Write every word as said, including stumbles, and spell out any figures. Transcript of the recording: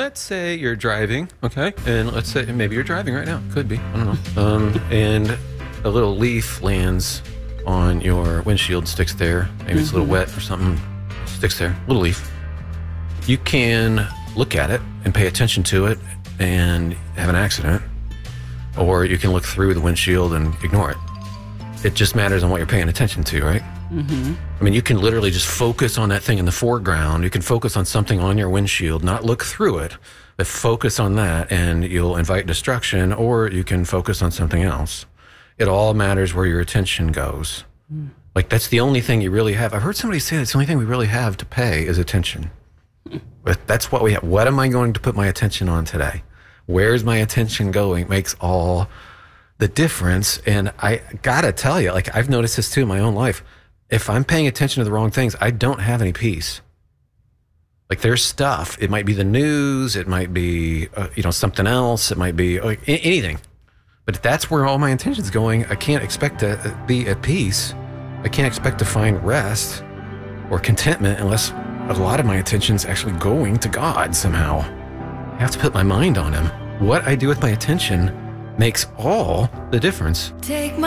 let's say you're driving, okay? And let's say maybe you're driving right now. Could be, I don't know. Um, and a little leaf lands on your windshield, sticks there. Maybe mm-hmm. it's a little wet or something, sticks there, little leaf. You can look at it and pay attention to it and have an accident, or you can look through the windshield and ignore it. It just matters on what you're paying attention to, right? Mm-hmm. I mean, you can literally just focus on that thing in the foreground. You can focus on something on your windshield, not look through it, but focus on that, and you'll invite destruction, or you can focus on something else. It all matters where your attention goes. Mm. Like, that's the only thing you really have. I've heard somebody say that's the only thing we really have to pay is attention. But that's what we have. What am I going to put my attention on today? Where's my attention going? Makes all the difference. And I gotta tell you, like, I've noticed this too in my own life. If I'm paying attention to the wrong things, I don't have any peace. Like, there's stuff. It might be the news. It might be, uh, you know, something else. It might be like, anything. But if that's where all my attention's going, I can't expect to be at peace. I can't expect to find rest or contentment unless a lot of my attention's actually going to God somehow. I have to put my mind on Him. What I do with my attention makes all the difference. Take my